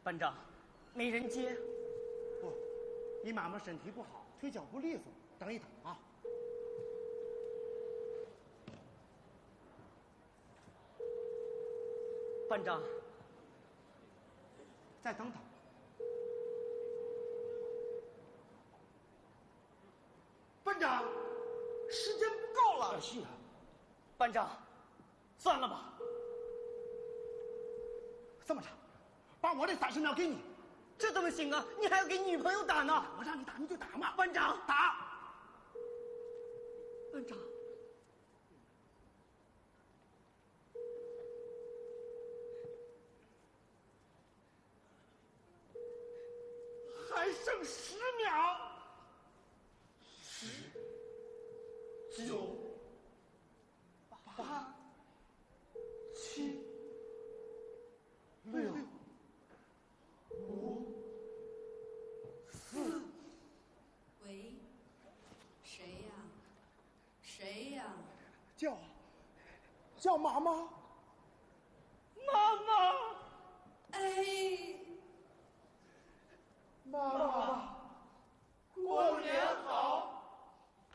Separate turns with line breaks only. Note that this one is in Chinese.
班长，没人接。
不，你妈妈身体不好，腿脚不利索，等一等啊。
班长，
再等等。班长，时间不够了。是啊。
班长，算了吧。
这么着，把我的30秒给你。
这怎么行啊？你还要给女朋友打呢。
我让你打你就打嘛。
班长，
打。
班长。
还剩10秒。10、9、8、7、6、5、4。
喂，谁呀？谁呀？
叫妈妈。
妈妈。
哎。